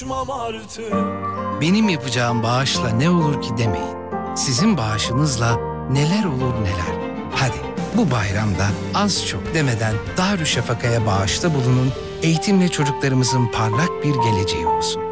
artık. Benim yapacağım bağışla ne olur ki demeyin. Sizin bağışınızla neler olur neler. Hadi bu bayramda az çok demeden Darüşşafaka'ya bağışta bulunun. Eğitimle çocuklarımızın parlak bir geleceği olsun.